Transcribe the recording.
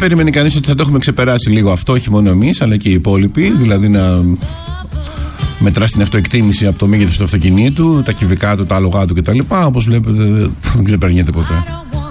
περίμενε κανείς ότι θα το έχουμε ξεπεράσει λίγο αυτό, όχι μόνο εμείς, αλλά και οι υπόλοιποι. Δηλαδή να μετράς την αυτοεκτίμηση από το μέγεθος του αυτοκινήτου, τα κυβικά του, τα άλογά του κτλ. Όπως βλέπετε, δεν ξεπερνιέται ποτέ.